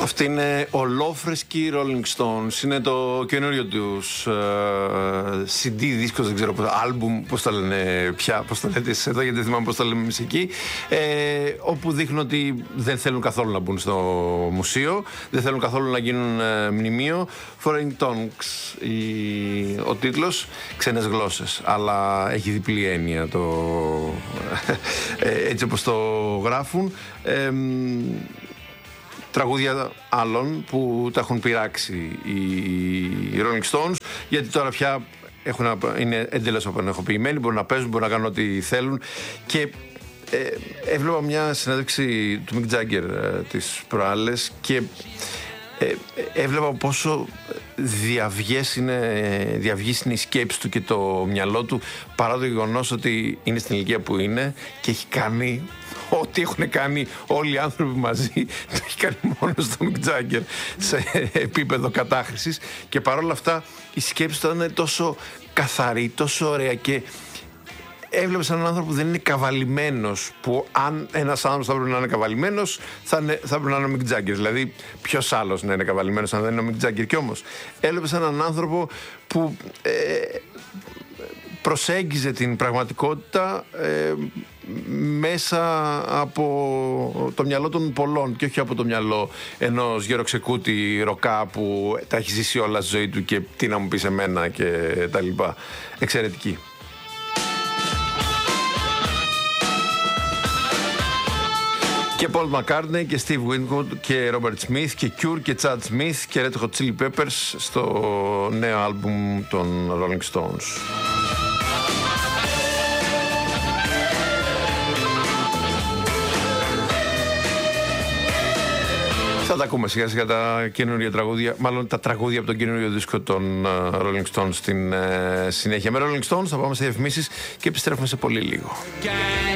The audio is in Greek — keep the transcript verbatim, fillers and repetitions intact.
Αυτή είναι ολόφρεσκοι Rolling Stones. Είναι το καινούριο τους uh, σι ντι, δίσκος, δεν ξέρω πώς, άλμπουμ, πώς τα λένε πια, πώς τα λέτε εσείς εδώ, γιατί δεν θυμάμαι πώς τα λέμε εμείς εκεί, ε, όπου δείχνουν ότι δεν θέλουν καθόλου να μπουν στο μουσείο, δεν θέλουν καθόλου να γίνουν uh, μνημείο. Foreign Tongues η, ο τίτλος, ξένες γλώσσες, αλλά έχει διπλή έννοια το, έτσι όπως το γράφουν. Ε, τραγούδια άλλων που τα έχουν πειράξει οι Rolling Stones, γιατί τώρα πια έχουν, είναι εντελώς απενεχοποιημένοι, μπορούν να παίζουν, μπορούν να κάνουν ό,τι θέλουν. Και ε, έβλεπα μια συνέντευξη του Mick Jagger ε, τις προάλλες και ε, έβλεπα πόσο διαυγές είναι, διαυγής είναι η σκέψη του και το μυαλό του, παρά το γεγονός ότι είναι στην ηλικία που είναι και έχει κάνει ό,τι έχουν κάνει όλοι οι άνθρωποι μαζί, το έχει κάνει μόνο στο Mick Jagger σε επίπεδο κατάχρησης, και παρόλα αυτά η σκέψη του ήταν τόσο καθαρή, τόσο ωραία, και έβλεπες έναν άνθρωπο που δεν είναι καβαλημένος, που αν ένας άνθρωπος θα πρέπει να είναι καβαλημένος, θα, είναι, θα πρέπει να είναι ο Mick Jagger. Δηλαδή ποιος άλλος να είναι καβαλημένος αν δεν είναι ο Mick Jagger? Και όμως έβλεπες έναν άνθρωπο που ε, προσέγγιζε την πραγματικότητα ε, μέσα από το μυαλό των πολλών και όχι από το μυαλό ενός γεροξεκούτη ροκά που τα έχει ζήσει όλα στη ζωή του και τι να μου πει σε μένα και τα λοιπά. Εξαιρετική. Και Paul McCartney και Steve Winwood και Robert Smith και Cure και Chad Smith και Red Hot Chili Peppers στο νέο άλμπουμ των Rolling Stones. Θα τα ακούμε σιγά σιγά τα καινούργια τραγούδια, μάλλον τα τραγούδια από τον καινούριο δίσκο των uh, Rolling Stones στην uh, συνέχεια. Με Rolling Stones θα πάμε σε διαφημίσεις και επιστρέφουμε σε πολύ λίγο.